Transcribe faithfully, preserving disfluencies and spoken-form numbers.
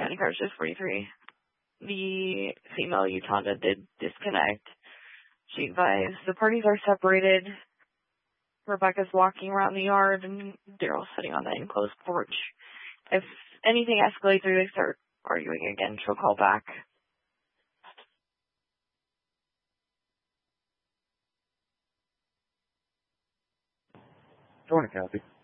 County Carson forty-three. The female Utanda did disconnect. She advised the parties are separated. Rebecca's walking around the yard, and Daryl's sitting on the enclosed porch. If anything escalates or they start arguing again, she'll call back. Morning, Kathy.